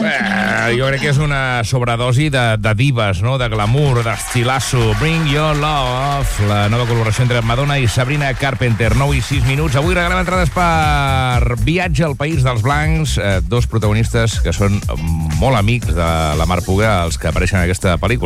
Jo crec que és una sobredosi de divas, no? De glamour, d'estilasso. Bring Your Love, la nova col·laboració entre Madonna i Sabrina Carpenter. 9 i 6 minuts. Avui regalem entrades per Viatge al País dels Blancs. Dos protagonistes que són molt amics de la Mar Puga, els que apareixen en aquesta pel·lícula.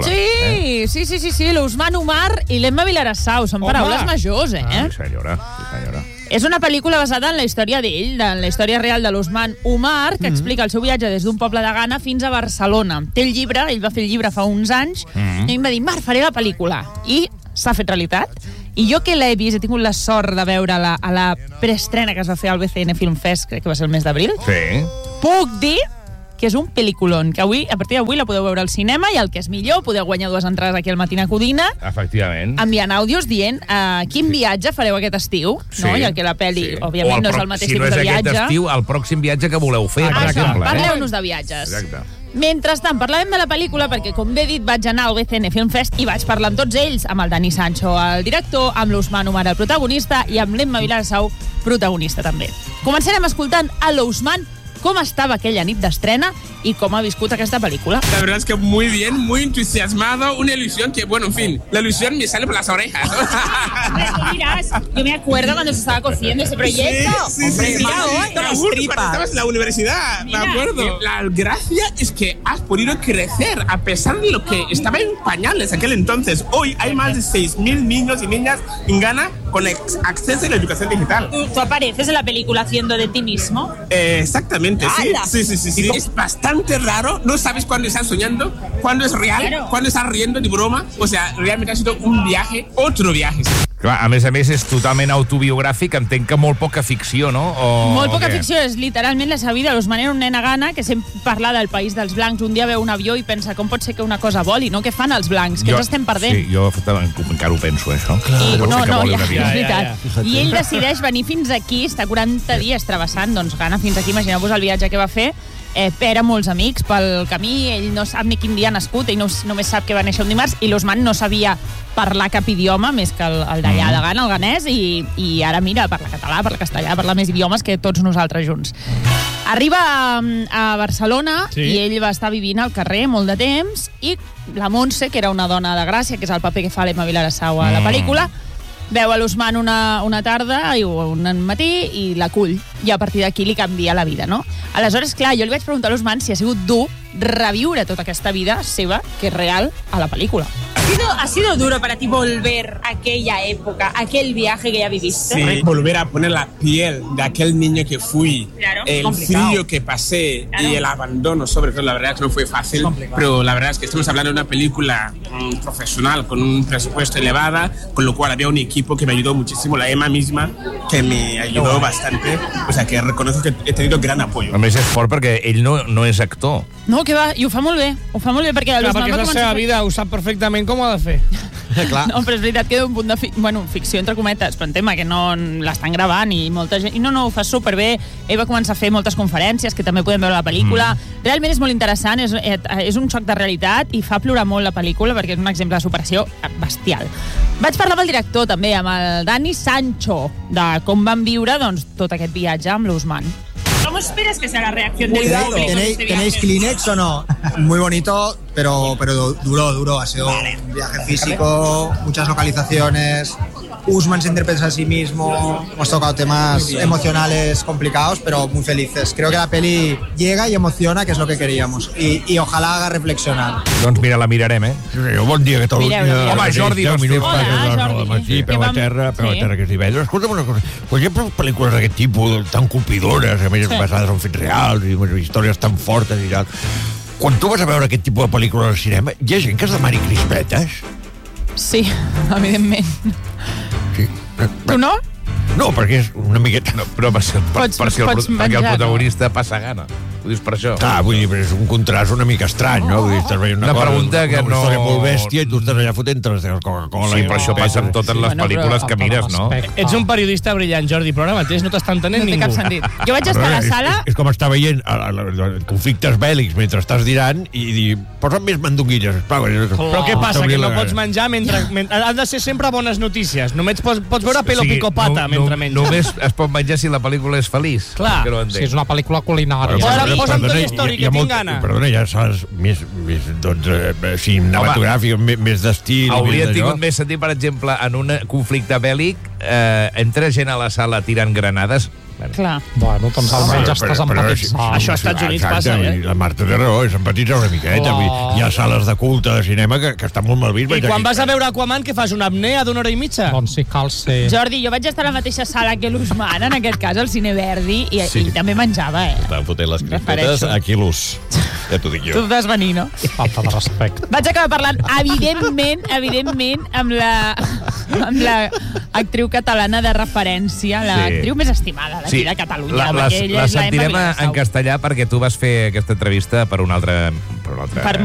Sí, l'Ousmane Umar i l'Emma Vilarassau. Són paraules majors, Sí, senyora. És una pel·lícula basada en la història d'ell, en la història real de l'Ousmane Umar, que explica el seu viatge des d'un poble de Ghana fins a Barcelona. Té el llibre, ell va fer el llibre fa uns anys, i em va dir, Mar, faré la pel·lícula. I s'ha fet realitat. I jo que l'he vist, he tingut la sort de veure-la a la preestrena que es va fer al BCN Film Fest, crec que va ser el mes d'abril. Sí. Puc dir que és un pel·liculón, que avui, a partir d'avui la podeu veure al cinema, i el que és millor, podeu guanyar 2 entrades aquí al Matina Codina. Efectivament. Enviant àudios dient quin viatge fareu aquest estiu, no? I el que la pel·li, òbviament, no és el mateix tipus de viatge. Si no és aquest estiu, el pròxim viatge que voleu fer, per exemple. Parleu-nos de viatges. Exacte. Mentrestant, parlàvem de la pel·lícula perquè, com bé dit, vaig anar al BCN Film Fest i vaig parlar amb tots ells, amb el Dani Sancho, el director, amb l'Ousmane Umar, el protagonista, i amb l'Emma Vilarassau, protagonista també. Començarem escoltant a l'Ousmane com estaba aquella nit d'estrena y cómo ha viscut aquesta película. La verdad es que muy bien, muy entusiasmado, una ilusión que, bueno, en fin, la ilusión me sale por las orejas. Miras, yo me acuerdo cuando se estaba cociendo ese proyecto. Sí. Mira hoy, Cuando estabas en la universidad, me acuerdo. La gracia es que has podido crecer a pesar de lo que estaba en pañales aquel entonces. Hoy hay más de 6.000 niños y niñas en Ghana con acceso a la educación digital. ¿Tú apareces en la película haciendo de ti mismo? Exactamente, sí. Es bastante raro, no sabes cuándo estás soñando, cuándo es real, cuándo estás riendo de broma. O sea, realmente ha sido un viaje, otro viaje. Clar, a més, és totalment autobiogràfic, entenc que molt poca ficció, no? Molt poca ficció, és literalment la seva vida. L'Ousmane era un nen a Ghana que sempre parla del país dels blancs. Un dia veu un avió i pensa, com pot ser que una cosa voli, no? Què fan els blancs? Què ens estem perdent? Sí, jo encara ho penso, això. I ell decideix venir fins aquí, està 40 dies travessant, doncs, Ghana fins aquí. Imagineu-vos el viatge que va fer. Perd molts amics pel camí, ell no sap ni quin dia ha nascut, ell només sap que va néixer un dimarts, i l'Ousmane no sabia parlar cap idioma més que el d'allà de Ghana, el ghanès, i ara mira, parla català, parla castellà, parla més idiomes que tots nosaltres junts. Arriba a Barcelona i ell va estar vivint al carrer molt de temps, i la Montse, que era una dona de Gràcia, que és el paper que fa l'Emma Vilarassau a la pel·lícula, veu a l'Ousmane una tarda o un matí i l'acull, i a partir d'aquí li canvia la vida, no? Aleshores, clar, jo li vaig preguntar a l'Ousmane si ha sigut dur reviure tota aquesta vida seva, que és real, a la pel·lícula. ¿Ha sido duro para ti volver a aquella época, aquel viaje que ya viviste? Sí, volver a poner la piel de aquel niño que fui, el frío que pasé y el abandono, sobre todo. La verdad es que no fue fácil, pero la verdad es que estamos hablando de una película profesional con un presupuesto elevado, con lo cual había un equipo que me ayudó muchísimo, la Emma misma, que me ayudó bastante. O sea, que reconozco que he tenido gran apoyo. A més, és fort perquè ell no és actor. No, que va, i ho fa molt bé, perquè perquè és la seva vida, ho sap perfectament com ho ha de fer. No, però és veritat que d'un punt de ficció, entre cometes, però en tema que no l'estan gravant i molta gent... I no, ho fa superbé. Ell va començar a fer moltes conferències que també podem veure a la pel·lícula. Realment és molt interessant, és un xoc de realitat i fa plorar molt la pel·lícula perquè és un exemple de superació bestial. Vaig parlar amb el director també, amb el Dani Sancho, de com van viure tot aquest viatge amb l'Ousmane. ¿Cómo esperas que sea la reacción del público? ¿Tenéis Kleenex o no? Muy bonito, pero duro. Ha sido un viaje físico, muchas localizaciones. Ousmane se interpreta a sí mismo. Hemos tocado temas emocionales complicados, pero muy felices. Creo que la peli llega y emociona, que es lo que queríamos. Y ojalá haga reflexionar. Doncs mira, la mirarem, Bon dia, Catalunya. Home, Jordi, Jordi. Peu a terra, que és divendres. Escolta'm una cosa, per exemple, pel·lícules d'aquest tipus, tan colpidores, a més basades en fets reals, i històries tan fortes i tal. Quan tu vas a veure aquest tipus de pel·lícules al cinema, hi ha gent que es demani crispetes? Sí, evidentment. Sí. Tu no? No, perquè és una miqueta... No, però perquè el protagonista passa gana. Ho dius per això? Clar, vull dir, és un contrast una mica estrany, no? Vull dir, estàs veient una pregunta que no... Una història molt bèstia i tu estàs allà fotent les teves Coca-Cola. Sí, però això passa amb totes les pel·lícules que mires, no? Ets un periodista brillant, Jordi, però ara mateix no t'està entenent ningú. No té cap sentit. Jo vaig estar a la sala... És com estar veient conflictes bèl·lics mentre estàs dirant i dir, posa'm més mandonguilles. Però què passa, que no pots menjar mentre... Han de ser sempre bones notícies. Només pots veure pelo picopata mentre menges. Només es pot menjar si la pel·lícula és feliç. Clar, si és una pel·lícula culinària. Posa'm Toy Story, que tinc gana. Perdona, ja saps, més cinematogràfic, més d'estil. Hauria tingut més sentit, per exemple, en un conflicte bèl·lic, entre gent a la sala tirant granades. Clar. Bueno, doncs almenys estàs empatitzant. Això als Estats Units passa, I la Marta té raó, és empatitzar una miqueta. Hi ha sales de culte de cinema que estan molt mal vist. I quan vas a veure Aquaman, què fas, una apnea d'una hora i mitja? Doncs sí, cal ser. Jordi, jo vaig estar a la mateixa sala que l'Usman, en aquest cas, al Cine Verdi, i també menjava, Van fotent les crispetes aquí l'ús. Ja t'ho dic jo. Tu vas venir, no? Falta de respecte. Vaig acabar parlant, evidentment, amb la actriu catalana de referència, l'actriu més estimada d'aquí de Catalunya. La sentirem en castellà perquè tu vas fer aquesta entrevista per un altre... Per